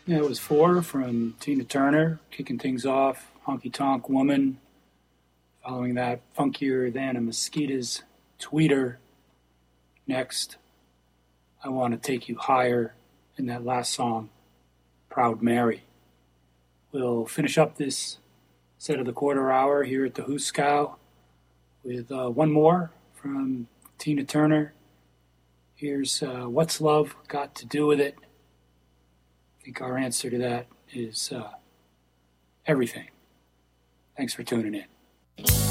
Yeah, it was Four from Tina Turner, kicking things off. Honky Tonk Woman. Following that, Funkier Than a Mosquito's Tweeter. Next, I Want to Take You Higher. And that last song, Proud Mary. We'll finish up this set of the quarter hour here at the Hooskow with one more from Tina Turner. Here's What's Love Got to Do with It? I think our answer to that is everything. Thanks for tuning in.